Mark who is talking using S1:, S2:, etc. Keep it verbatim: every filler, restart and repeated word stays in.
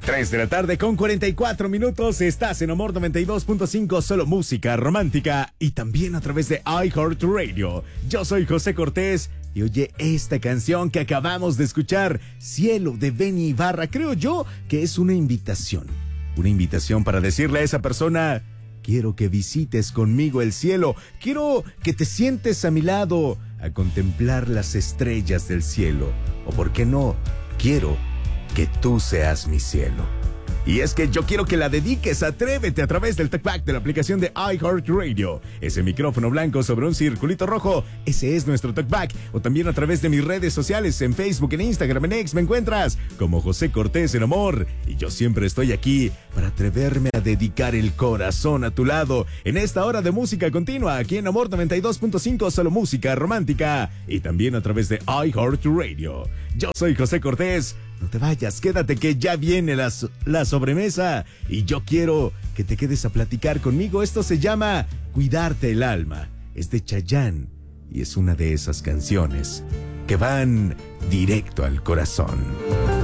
S1: tres de la tarde con cuarenta y cuatro minutos. Estás en Amor noventa y dos punto cinco, solo música romántica y también a través de iHeartRadio. Yo soy José Cortés y oye esta canción que acabamos de escuchar, Cielo de Benny Ibarra. Creo yo que es una invitación. Una invitación para decirle a esa persona: quiero que visites conmigo el cielo. Quiero que te sientes a mi lado a contemplar las estrellas del cielo. O por qué no, quiero que tú seas mi cielo. Y es que yo quiero que la dediques. Atrévete a través del TalkBack de la aplicación de iHeartRadio. Ese micrófono blanco sobre un circulito rojo, ese es nuestro TalkBack. O también a través de mis redes sociales, en Facebook, en Instagram, en X, me encuentras como José Cortés en Amor. Y yo siempre estoy aquí para atreverme a dedicar el corazón a tu lado en esta hora de música continua, aquí en Amor noventa y dos punto cinco, solo música romántica. Y también a través de iHeartRadio. Yo soy José Cortés. No te vayas, quédate que ya viene la, la sobremesa y yo quiero que te quedes a platicar conmigo. Esto se llama Cuidarte el Alma. Es de Chayanne y es una de esas canciones que van directo al corazón.